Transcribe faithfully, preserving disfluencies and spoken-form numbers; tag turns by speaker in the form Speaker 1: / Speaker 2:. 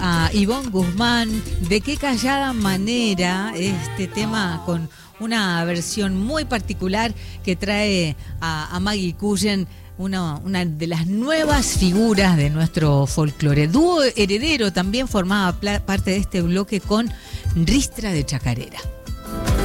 Speaker 1: a Ivonne Guzmán, de qué callada manera este tema con una versión muy particular que trae a, a Maggie Cullen, una, una de las nuevas figuras de nuestro folclore. Dúo Heredero también formaba parte de este bloque con Ristra de Chacarera.